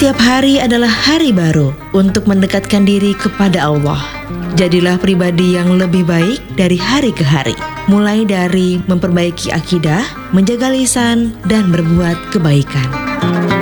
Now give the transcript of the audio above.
Setiap hari adalah hari baru untuk mendekatkan diri kepada Allah. Jadilah pribadi yang lebih baik dari hari ke hari. Mulai dari memperbaiki akidah, menjaga lisan, dan berbuat kebaikan.